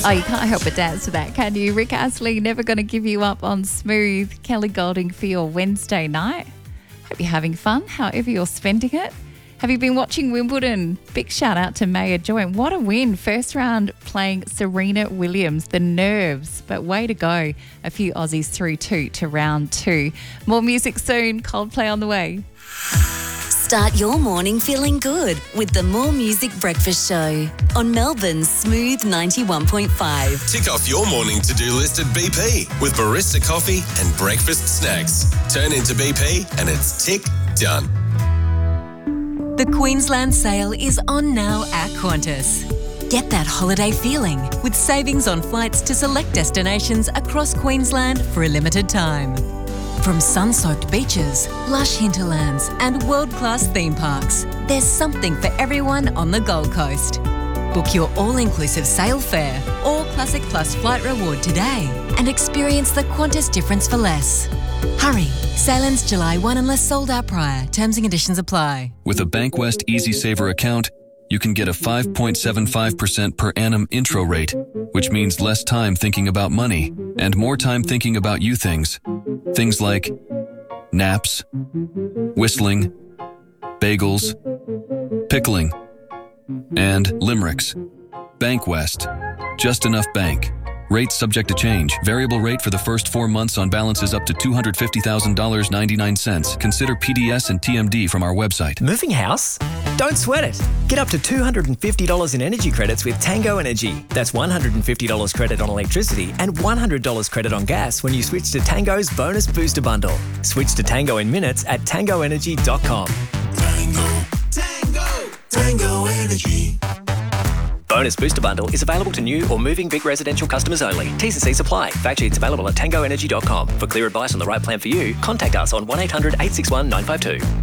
Oh, you can't help but dance to that, can you? Rick Astley, Never Gonna Give You Up on Smooth. Kelly Golding for your Wednesday night. Hope you're having fun, however you're spending it. Have you been watching Wimbledon? Big shout out to Maya Joy. And what a win. First round playing Serena Williams. The nerves, but way to go. A few Aussies through to round 2. More music soon. Coldplay on the way. Start your morning feeling good with the More Music Breakfast Show on Melbourne's Smooth 91.5. Tick off your morning to-do list at BP with barista coffee and breakfast snacks. Turn into BP and it's tick done. The Queensland sale is on now at Qantas. Get that holiday feeling with savings on flights to select destinations across Queensland for a limited time. From sun-soaked beaches, lush hinterlands and world-class theme parks, there's something for everyone on the Gold Coast. Book your all-inclusive sail fare or Classic Plus flight reward today and experience the Qantas difference for less. Hurry, sail ends July 1 unless sold out prior. Terms and conditions apply. With a Bankwest Easy Saver account, you can get a 5.75% per annum intro rate, which means less time thinking about money and more time thinking about you things. Things like naps, whistling, bagels, pickling, and limericks. Bankwest. Just enough bank. Rates subject to change. Variable rate for the first 4 months on balances up to $250,000.99. Consider PDS and TMD from our website. Moving house? Don't sweat it. Get up to $250 in energy credits with Tango Energy. That's $150 credit on electricity and $100 credit on gas when you switch to Tango's Bonus Booster Bundle. Switch to Tango in minutes at tangoenergy.com. Tango Energy. Bonus Booster Bundle is available to new or moving big residential customers only. T's and C's apply. Fact sheets available at tangoenergy.com. For clear advice on the right plan for you, contact us on 1800 861 952.